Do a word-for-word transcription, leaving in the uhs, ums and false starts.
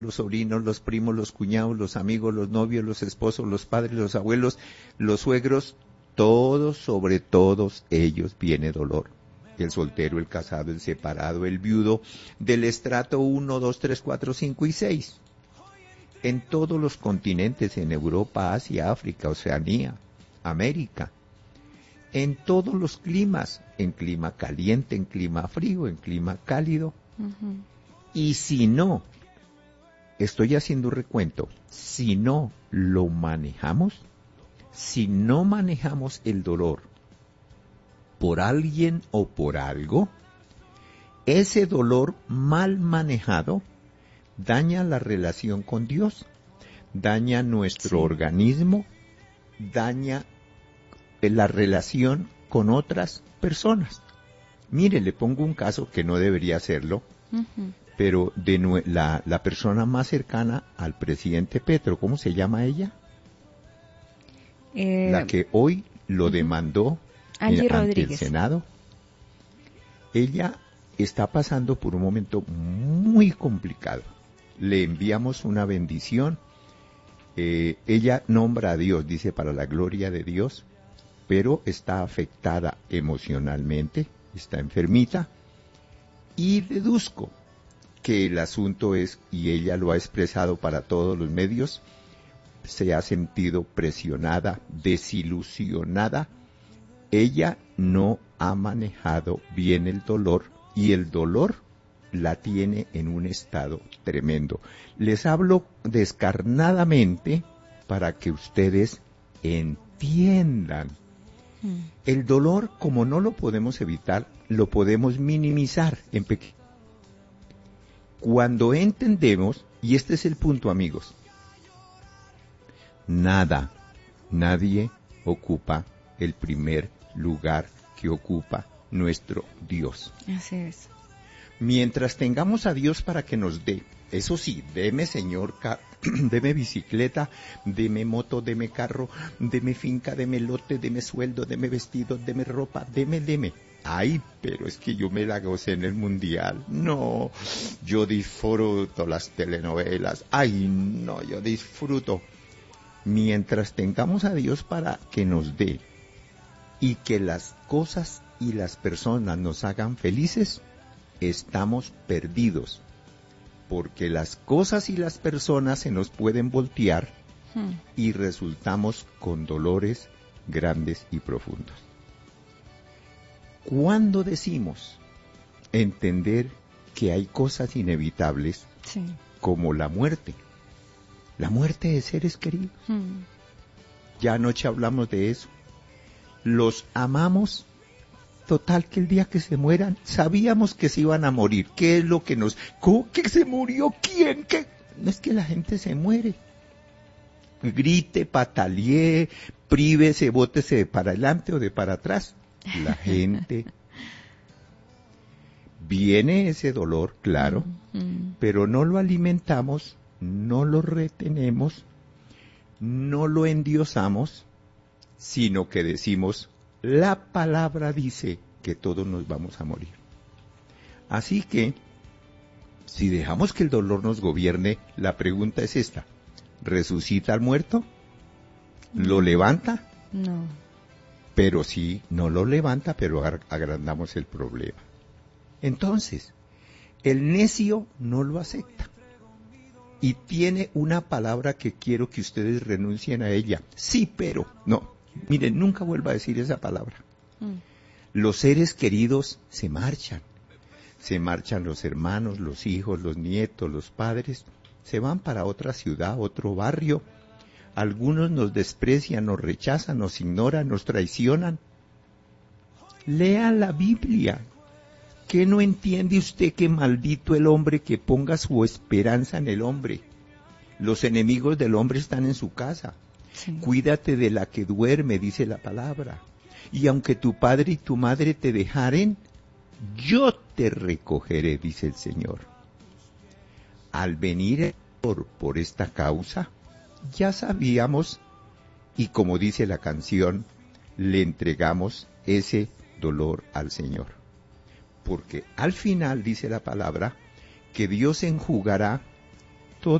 los sobrinos, los primos, los cuñados, los amigos, los novios, los esposos, los padres, los abuelos, los suegros, todos, sobre todos ellos viene dolor. El soltero, el casado, el separado, el viudo, del estrato uno, dos, tres, cuatro, cinco y seis. En todos los continentes, en Europa, Asia, África, Oceanía, América. En todos los climas, en clima caliente, en clima frío, en clima cálido. Uh-huh. Y si no, estoy haciendo un recuento, si no lo manejamos, si no manejamos el dolor por alguien o por algo, ese dolor mal manejado daña la relación con Dios, daña nuestro sí. organismo, daña la relación con otras personas. Mire, le pongo un caso que no debería hacerlo, uh-huh. pero de nue- la, la persona más cercana al presidente Petro, ¿cómo se llama ella? Eh, la que hoy lo uh-huh. demandó Angie en, ante Rodríguez. el Senado. Ella está pasando por un momento muy complicado. Le enviamos una bendición. Eh, ella nombra a Dios, dice, para la gloria de Dios, pero está afectada emocionalmente, está enfermita, y deduzco que el asunto es, y ella lo ha expresado para todos los medios, se ha sentido presionada, desilusionada. Ella no ha manejado bien el dolor y el dolor la tiene en un estado tremendo. Les hablo descarnadamente para que ustedes entiendan. Mm. El dolor, como no lo podemos evitar, lo podemos minimizar en pequeño. Cuando entendemos, y este es el punto, amigos, nada, nadie ocupa el primer lugar que ocupa nuestro Dios. Así es. Mientras tengamos a Dios para que nos dé, eso sí, deme señor, ca- deme bicicleta, deme moto, deme carro, deme finca, deme lote, deme sueldo, deme vestido, deme ropa, deme, deme. Ay, pero es que yo me la gocé en el mundial. No, yo disfruto las telenovelas. Ay, no, yo disfruto. Mientras tengamos a Dios para que nos dé y que las cosas y las personas nos hagan felices, estamos perdidos, porque las cosas y las personas se nos pueden voltear hmm. y resultamos con dolores grandes y profundos. Cuando decimos entender que hay cosas inevitables, sí. como la muerte, la muerte de seres queridos, hmm. ya anoche hablamos de eso, los amamos. Total, que el día que se mueran, sabíamos que se iban a morir. ¿Qué es lo que nos... ¿Cómo que se murió? ¿Quién? ¿Qué? No es que la gente se muere. Grite, patalee, prívese, bótese de para adelante o de para atrás. La gente... Viene ese dolor, claro, mm-hmm. pero no lo alimentamos, no lo retenemos, no lo endiosamos, sino que decimos... La palabra dice que todos nos vamos a morir. Así que, si dejamos que el dolor nos gobierne, la pregunta es esta. ¿Resucita al muerto? No. ¿Lo levanta? No. Pero sí, no lo levanta, pero agrandamos el problema. Entonces, el necio no lo acepta. Y tiene una palabra que quiero que ustedes renuncien a ella. Sí, pero, no. Miren, nunca vuelva a decir esa palabra. Mm. Los seres queridos se marchan. Se marchan los hermanos, los hijos, los nietos, los padres. Se van para otra ciudad, otro barrio. Algunos nos desprecian, nos rechazan, nos ignoran, nos traicionan. Lea la Biblia. ¿Qué no entiende usted que maldito el hombre que ponga su esperanza en el hombre? Los enemigos del hombre están en su casa. Sí. Cuídate de la que duerme, dice la palabra. Y aunque tu padre y tu madre te dejaren, yo te recogeré, dice el Señor. Al venir por, por esta causa, ya sabíamos, y como dice la canción, le entregamos ese dolor al Señor. Porque al final dice la palabra que Dios enjugará